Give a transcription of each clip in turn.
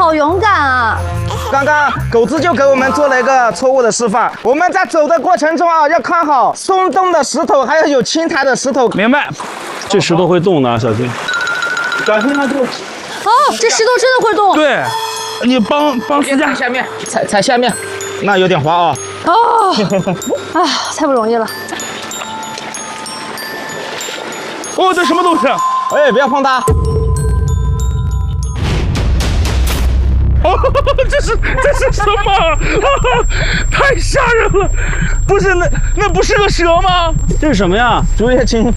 好勇敢啊！ 刚刚狗子就给我们做了一个错误的示范，我们在走的过程中啊，要看好松动的石头，还有青苔的石头。 明白。 这石头会动的，小心。 小心它动。 哦，这石头真的会动。 对，你帮私家下面踩下面，那有点滑啊。 哦，啊，太不容易了。 哦，这什么东西？ 哎，不要碰它。 哦，这是什么？太吓人了！不是那不是个蛇吗？ 这是什么呀？ 竹叶青。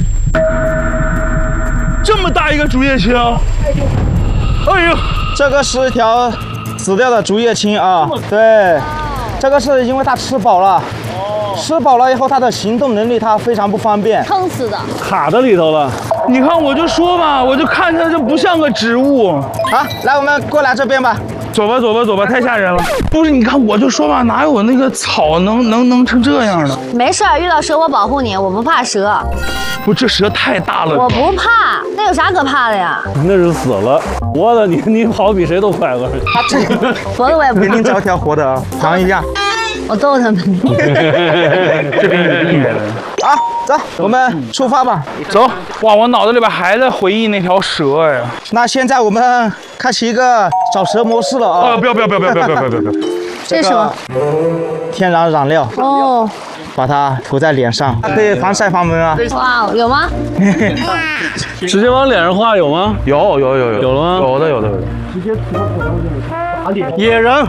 这么大一个竹叶青！哎呦， 这个是一条死掉的竹叶青啊。对，这个是因为它吃饱了。吃饱了以后，它的行动能力它非常不方便， 撑死的。 卡在里头了。 你看，我就说吧，我就看着这不像个植物。 好，来，我们过来这边吧。 走吧，太吓人了。不是，你看，我就说吧，哪有那个草能成这样的？ 没事，遇到蛇我保护你，我不怕蛇。 不，这蛇太大了。 我不怕，那有啥可怕的呀？ 那是死了，活的你跑比谁都快了。 它这个活的我也不怕。 给您找条活的啊，尝一下。 我揍他们。 这边有厉害的。 好，走，我们出发吧。 走。哇，我脑子里边还在回忆那条蛇哎。 那现在我们开启一个找蛇模式了啊！ 不要！ 这是什么？ 天然染料。 哦， 把它涂在脸上，它可以防晒防蚊啊。 哇，有吗？ 直接往脸上画有吗？ 有了吗？有的。 直接涂打脸。野人。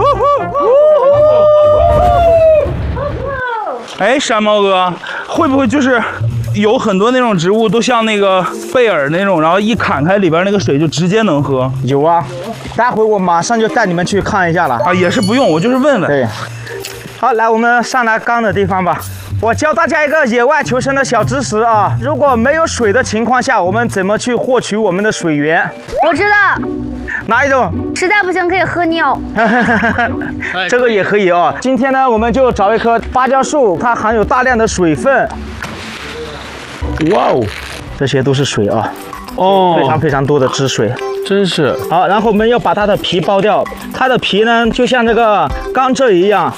哎，山猫哥，会不会就是有很多那种植物都像那个贝尔那种，然后一砍开里边那个水就直接能喝？ 有啊，待会我马上就带你们去看一下了。 啊，也是不用，我就是问问。 对，好，来我们上来刚的地方吧。我教大家一个野外求生的小知识啊！如果没有水的情况下，我们怎么去获取我们的水源？ 我知道， 哪一种？ 实在不行可以喝尿。 这个也可以哦。今天呢，我们就找一棵芭蕉树，它含有大量的水分。 哇哦， 这些都是水啊， 哦， 非常多的汁水。 真是。 好，然后我们要把它的皮剥掉，它的皮呢就像这个甘蔗一样。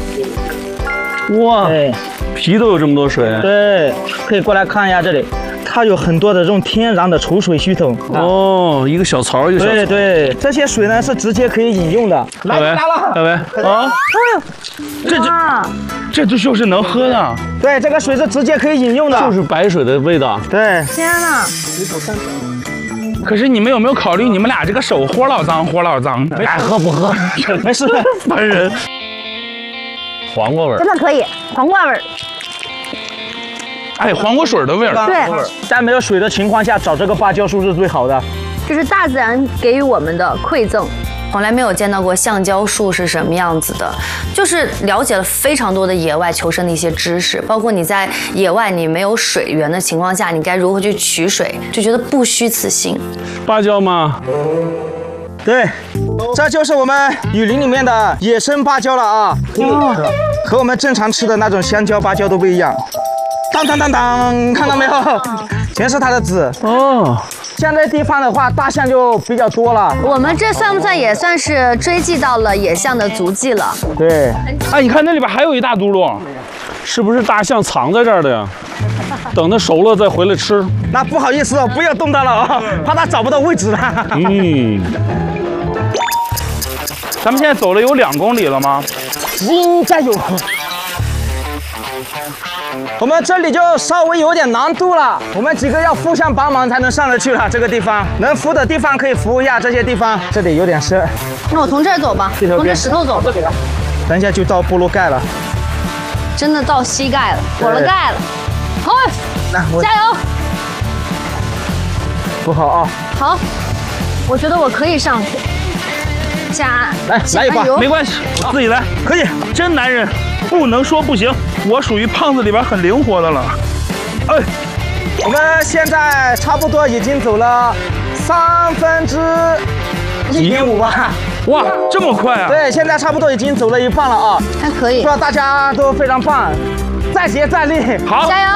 哇， 对， 皮都有这么多水。 对，可以过来看一下这里。它有很多的这种天然的储水系统。 哦，一个小槽一个小槽。 对，这些水呢是直接可以饮用的。 大伟，啊， 这就是能喝的。 对，这个水是直接可以饮用的， 就是白水的味道。 对， 天哪！ 可是你们有没有考虑，你们俩这个手活老脏， 爱喝不喝，没事， 烦人。 黄瓜味儿， 真的可以，黄瓜味儿。 哎，黄瓜水的味儿。 对， 在没有水的情况下找这个芭蕉树是最好的。 这是大自然给予我们的馈赠。 从来没有见到过橡胶树是什么样子的，就是了解了非常多的野外求生的一些知识，包括你在野外你没有水源的情况下，你该如何去取水，就觉得不虚此行。 芭蕉吗？ 对，这就是我们雨林里面的野生芭蕉了啊！和我们正常吃的那种香蕉、芭蕉都不一样。当，看到没有？全是它的籽。 哦， 像这地方的话，大象就比较多了。 我们这算不算也算是追迹到了野象的足迹了？ 对。 哎，你看那里边还有一大嘟噜， 是不是大象藏在这儿的呀？等它熟了再回来吃。 那不好意思哦，不要动它了啊，怕它找不到位置了。 咱们现在走了有2公里了吗？ 应该有。我们这里就稍微有点难度了，我们几个要互相帮忙才能上得去了。这个地方能扶的地方可以扶一下，这些地方这里有点深。 那我从这儿走吧，从这石头走。 等一下就到菠萝盖了， 真的到膝盖了，我了盖了。好，加油！ 不好啊。 好，我觉得我可以上去。 来一把， 没关系，我自己来， 可以。 真男人，不能说不行，我属于胖子里边很灵活的了。哎， 我们现在差不多已经走了1/3吧。 哇，这么快啊！ 对，现在差不多已经走了一半了啊， 还可以。 不知道大家都非常棒，再接再厉， 好， 加油！